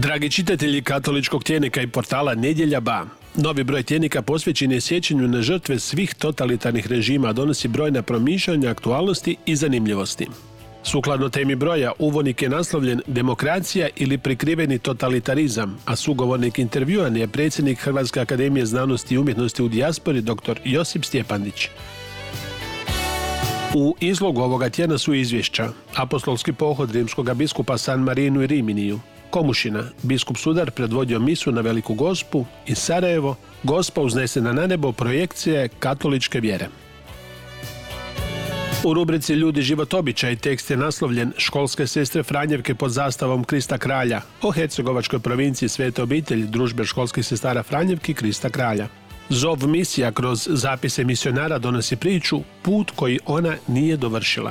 Dragi čitatelji katoličkog tjednika i portala Nedjelja Ba, novi broj tjednika posvećen je sjećanju na žrtve svih totalitarnih režima, donosi brojna promišljanja, aktualnosti i zanimljivosti. Sukladno temi broja, uvodnik je naslovljen Demokracija ili prikriveni totalitarizam, a sugovornik intervjuan je predsjednik Hrvatske akademije znanosti i umjetnosti u dijaspori dr. Josip Stjepandić. U izlogu ovoga tjedna su izvješća: apostolski pohod rimskoga biskupa San Marinu i Riminiju, Komušina, biskup Sudar predvodio misu na Veliku Gospu i Sarajevo, Gospa uznesena na nebo, projekcije katoličke vjere. U rubrici Ljudi, život, običaj tekst je naslovljen Školske sestre Franjevke pod zastavom Krista Kralja o hercegovačkoj provinciji Svete obitelji Družbe školskih sestara Franjevki Krista Kralja. Zov misija kroz zapise misionara donosi priču Put koji ona nije dovršila.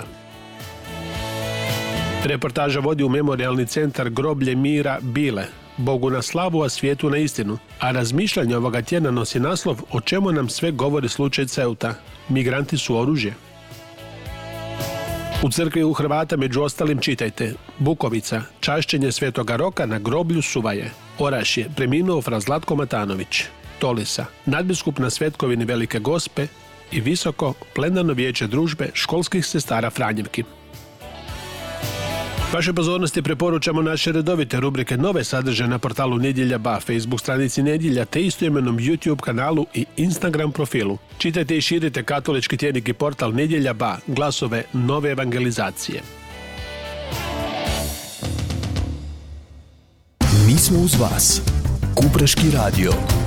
Reportaža vodi u memorijalni centar Groblje mira Bile, Bogu na slavu, a svijetu na istinu, a razmišljanje ovoga tjedna nosi naslov O čemu nam sve govori slučaj Ceuta. Migranti su oružje. U crkvi u Hrvata među ostalim čitajte: Bukovica, čašćenje Svetoga Roka na groblju Suvaje. Orašje, preminuo fra Zlatko Matanović. Tolisa, nadbiskup na Svetkovini Velike Gospe i Visoko, plenarno vijeće Družbe školskih sestara Franjevki. Vaše pozornosti preporučamo naše redovite rubrike Nove sadržaje na portalu Nedjelja Ba, Facebook stranici Nedjelja te istoimenom YouTube kanalu i Instagram profilu. Čitajte i širite katolički tjednik i portal Nedjelja Ba, glasove nove evangelizacije. Mi smo uz vas. Kupreški radio.